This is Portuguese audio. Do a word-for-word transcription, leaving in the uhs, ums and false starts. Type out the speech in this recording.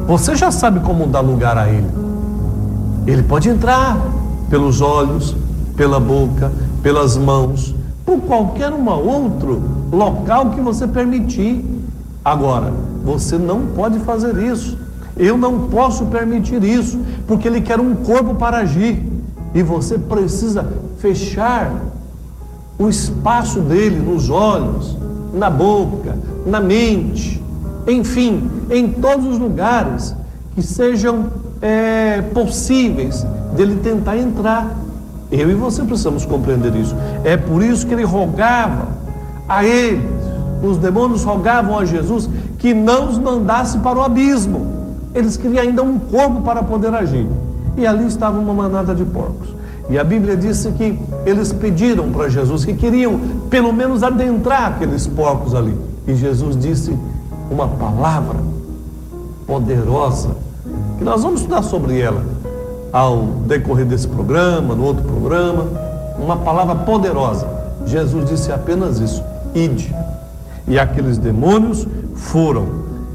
Você já sabe como dar lugar a ele. Ele pode entrar pelos olhos, pela boca, pelas mãos, por qualquer um outro local que você permitir. Agora, você não pode fazer isso. Eu não posso permitir isso, porque ele quer um corpo para agir. E você precisa fechar o espaço dele nos olhos, na boca, na mente, enfim, em todos os lugares que sejam é, possíveis dele tentar entrar. Eu e você precisamos compreender isso. É por isso que ele rogava a eles, os demônios rogavam a Jesus que não os mandasse para o abismo. Eles queriam ainda um corpo para poder agir. E ali estava uma manada de porcos. E a Bíblia disse que eles pediram para Jesus que queriam pelo menos adentrar aqueles porcos ali. E Jesus disse uma palavra poderosa, que nós vamos estudar sobre ela ao decorrer desse programa, no outro programa. Uma palavra poderosa. Jesus disse apenas isso: ide. E aqueles demônios foram.